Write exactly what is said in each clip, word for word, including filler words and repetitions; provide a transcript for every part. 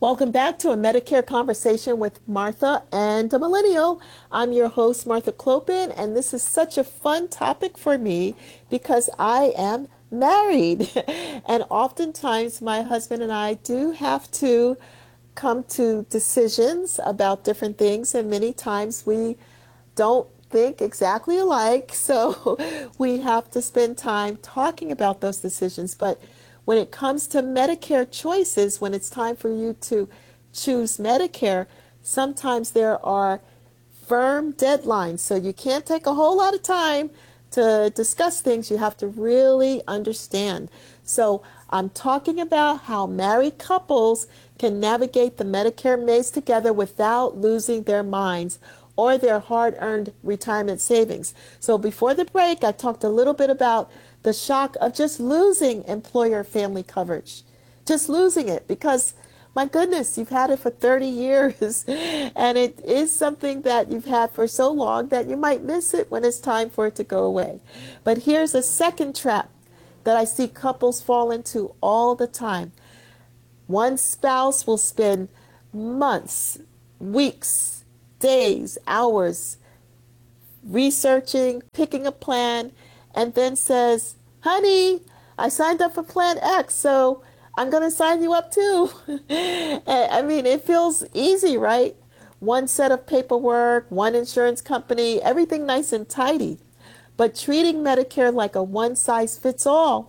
Welcome back to a Medicare conversation with Martha and the Millennial. I'm your host, Martha Clopin, and this is such a fun topic for me because I am married. And oftentimes, my husband and I do have to come to decisions about different things, and many times we don't think exactly alike. So we have to spend time talking about those decisions. But when it comes to Medicare choices, when it's time for you to choose Medicare, sometimes there are firm deadlines. So you can't take a whole lot of time to discuss things. You have to really understand. So I'm talking about how married couples can navigate the Medicare maze together without losing their minds or their hard-earned retirement savings. So before the break, I talked a little bit about the shock of just losing employer family coverage, just losing it because, my goodness, you've had it for thirty years and it is something that you've had for so long that you might miss it when it's time for it to go away. But here's a second trap that I see couples fall into all the time. One spouse will spend months, weeks, days, hours researching, picking a plan, and then says, honey, I signed up for Plan X, so I'm going to sign you up too. I mean, it feels easy, right? One set of paperwork, one insurance company, everything nice and tidy. But treating Medicare like a one-size-fits-all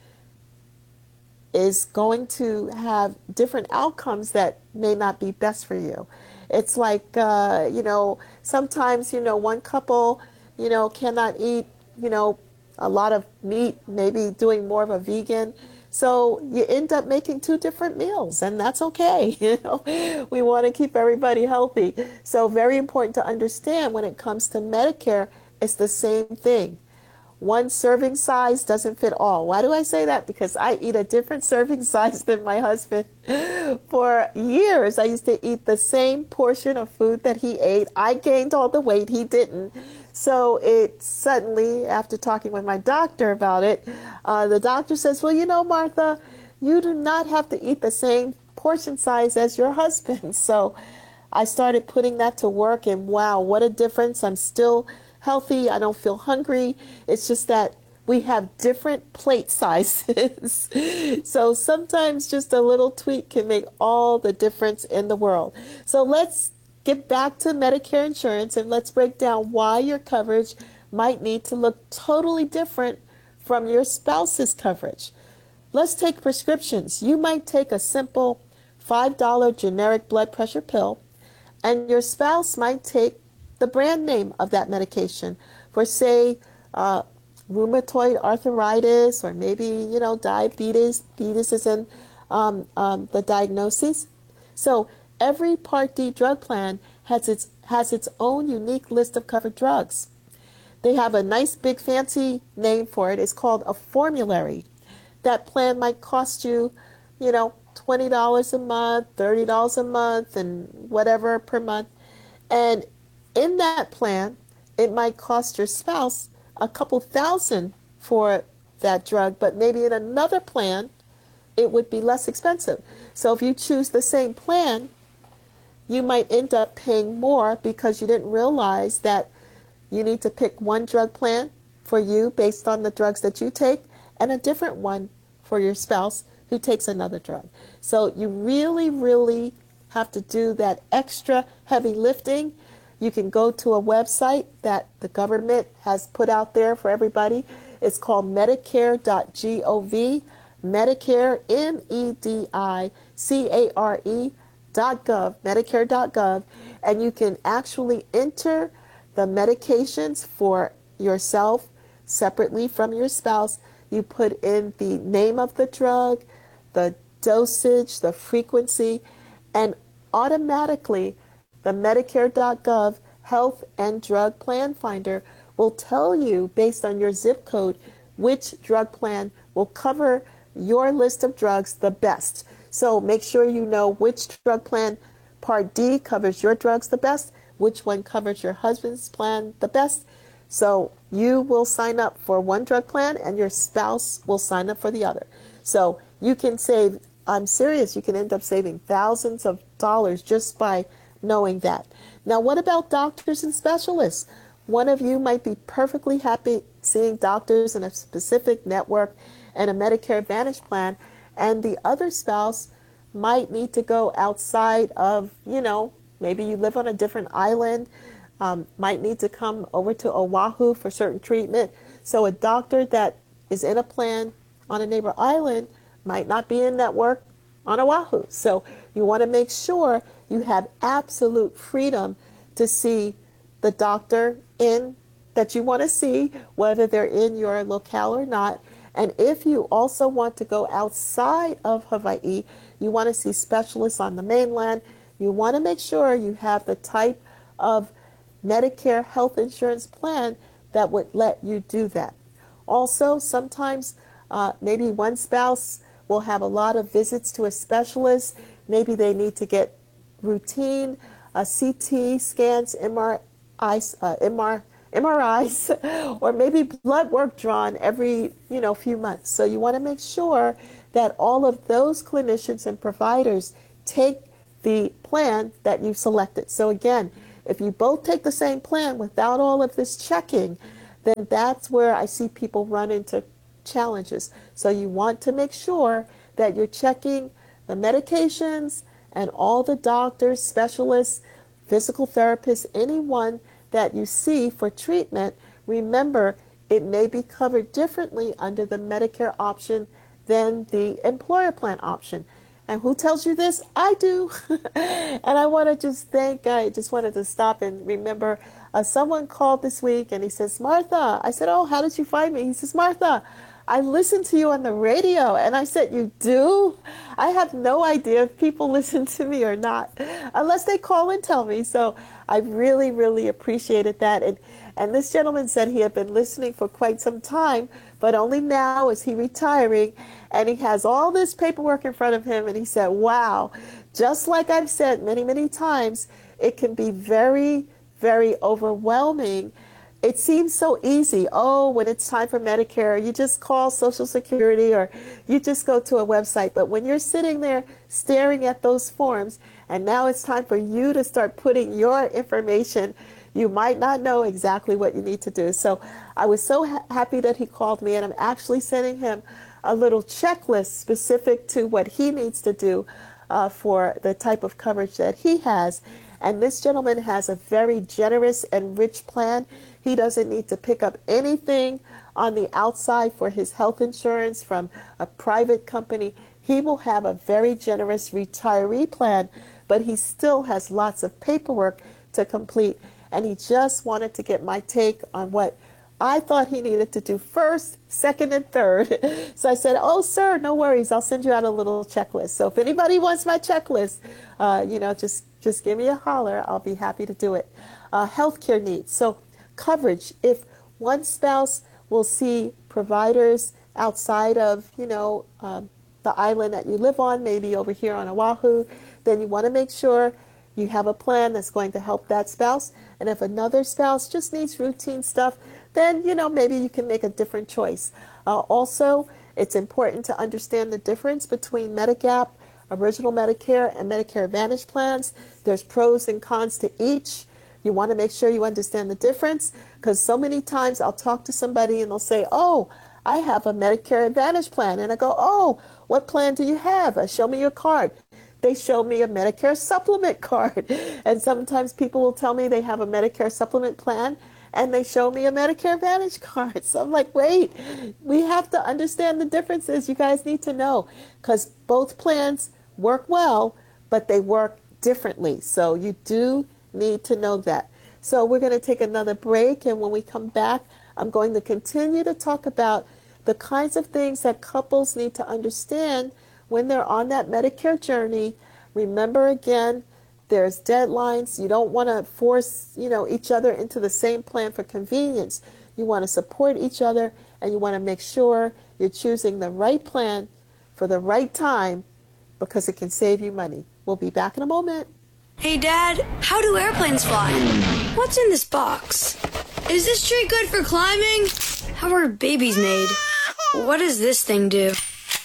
is going to have different outcomes that may not be best for you. It's like, uh, you know, sometimes, you know, one couple, you know, cannot eat, you know, a lot of meat, maybe doing more of a vegan. So you end up making two different meals, and that's okay. You know, we want to keep everybody healthy. So very important to understand when it comes to Medicare, it's the same thing. One serving size doesn't fit all. Why do I say that? Because I eat a different serving size than my husband. For years, I used to eat the same portion of food that he ate. I gained all the weight, he didn't. So it suddenly, after talking with my doctor about it, uh, the doctor says, well, you know, Martha, you do not have to eat the same portion size as your husband. So I started putting that to work, and wow, what a difference. I'm still healthy. I don't feel hungry. It's just that we have different plate sizes. So sometimes just a little tweak can make all the difference in the world. So let's get back to Medicare insurance and let's break down why your coverage might need to look totally different from your spouse's coverage. Let's take prescriptions. You might take a simple five dollar generic blood pressure pill, and your spouse might take the brand name of that medication for, say, uh, rheumatoid arthritis, or maybe, you know, diabetes. Diabetes is in um, um, the diagnosis. So every Part D drug plan has its has its own unique list of covered drugs. They have a nice big fancy name for it. It's called a formulary. That plan might cost you, you know, twenty dollars a month, thirty dollars a month, and whatever per month. And in that plan, it might cost your spouse a couple thousand for that drug, but maybe in another plan, it would be less expensive. So if you choose the same plan, you might end up paying more because you didn't realize that you need to pick one drug plan for you based on the drugs that you take and a different one for your spouse who takes another drug. So you really, really have to do that extra heavy lifting. You can go to a website that the government has put out there for everybody. It's called medicare dot gov, Medicare, M E D I C A R E dot gov, medicare dot gov, and you can actually enter the medications for yourself separately from your spouse. You put in the name of the drug, the dosage, the frequency, and automatically the medicare dot gov Health and Drug Plan Finder will tell you, based on your zip code, which drug plan will cover your list of drugs the best. So make sure you know which drug plan, Part D, covers your drugs the best, which one covers your husband's plan the best. So you will sign up for one drug plan and your spouse will sign up for the other. So you can save I'm serious. You can end up saving thousands of dollars just by knowing that. Now, what about doctors and specialists? One of you might be perfectly happy seeing doctors in a specific network and a Medicare Advantage plan, and the other spouse might need to go outside of, you know, maybe you live on a different island, um, might need to come over to Oahu for certain treatment. So a doctor that is in a plan on a neighbor island might not be in network on Oahu. So you want to make sure you have absolute freedom to see the doctor in that you want to see, whether they're in your locale or not. And if you also want to go outside of Hawaii, you want to see specialists on the mainland, you want to make sure you have the type of Medicare health insurance plan that would let you do that. Also, sometimes uh, maybe one spouse will have a lot of visits to a specialist. Maybe they need to get routine uh, C T scans, M R Is, uh, M R, M R Is, or maybe blood work drawn every you know few months. So you want to make sure that all of those clinicians and providers take the plan that you've selected. So again, if you both take the same plan without all of this checking, then that's where I see people run into challenges. So you want to make sure that you're checking the medications and all the doctors, specialists, physical therapists, anyone that you see for treatment. Remember, it may be covered differently under the Medicare option than the employer plan option. And who tells you this? I do. And I want to just thank, I just wanted to stop and remember uh, someone called this week and he says, Martha. I said, oh, how did you find me? He says, Martha, I listened to you on the radio. And I said, you do? I have no idea if people listen to me or not, unless they call and tell me. So I really, really appreciated that. And, and this gentleman said he had been listening for quite some time, but only now is he retiring. And he has all this paperwork in front of him. And he said, wow, just like I've said many, many times, it can be very, very overwhelming. It seems so easy. Oh, when it's time for Medicare, you just call Social Security or you just go to a website. But when you're sitting there staring at those forms, and now it's time for you to start putting your information, you might not know exactly what you need to do. So I was so ha- happy that he called me, and I'm actually sending him a little checklist specific to what he needs to do uh, for the type of coverage that he has. And this gentleman has a very generous and rich plan. He doesn't need to pick up anything on the outside for his health insurance from a private company. He will have a very generous retiree plan, but he still has lots of paperwork to complete. And he just wanted to get my take on what I thought he needed to do first, second, and third. So I said, oh, sir, no worries. I'll send you out a little checklist. So if anybody wants my checklist, uh, you know, just, just give me a holler. I'll be happy to do it. Uh, healthcare needs. So coverage. If one spouse will see providers outside of, you know, um, the island that you live on, maybe over here on Oahu, then you want to make sure you have a plan that's going to help that spouse. And if another spouse just needs routine stuff, then, you know, maybe you can make a different choice. Uh, also, it's important to understand the difference between Medigap, Original Medicare, and Medicare Advantage plans. There's pros and cons to each. You want to make sure you understand the difference, because so many times I'll talk to somebody and they'll say, oh, I have a Medicare Advantage plan. And I go, oh, what plan do you have? Uh, show me your card. They show me a Medicare supplement card. And sometimes people will tell me they have a Medicare supplement plan and they show me a Medicare Advantage card. So I'm like, wait, we have to understand the differences. You guys need to know, because both plans work well, but they work differently. So you do need to know that. So we're going to take another break. And when we come back, I'm going to continue to talk about the kinds of things that couples need to understand when they're on that Medicare journey. Remember, again, there's deadlines. You don't want to force, you know, each other into the same plan for convenience. You want to support each other, and you want to make sure you're choosing the right plan for the right time, because it can save you money. We'll be back in a moment. Hey, Dad, how do airplanes fly? What's in this box? Is this tree good for climbing? How are babies made? What does this thing do?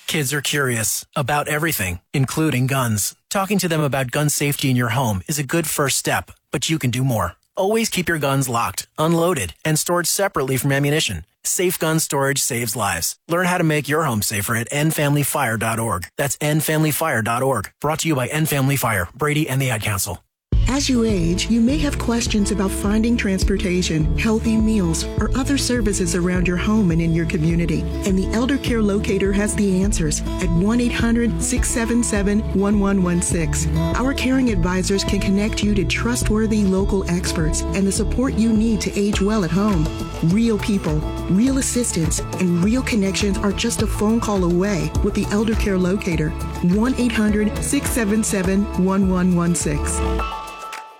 Kids are curious about everything, including guns. Talking to them about gun safety in your home is a good first step, but you can do more. Always keep your guns locked, unloaded, and stored separately from ammunition. Safe gun storage saves lives. Learn how to make your home safer at end family fire dot org. That's end family fire dot org. Brought to you by End Family Fire, Brady, and the Ad Council. As you age, you may have questions about finding transportation, healthy meals, or other services around your home and in your community. And the Elder Care Locator has the answers at one eight hundred, six seven seven, one one one six. Our caring advisors can connect you to trustworthy local experts and the support you need to age well at home. Real people, real assistance, and real connections are just a phone call away with the Elder Care Locator. one eight hundred, six seven seven, one one one six.